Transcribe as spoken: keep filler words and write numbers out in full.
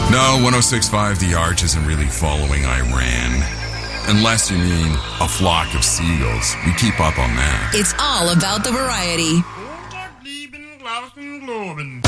No, one oh six point five The Arch isn't really following Iran. Unless you mean a flock of seagulls. We keep up on that. It's all about the variety. Montag, Lieben, Glauben, Globen.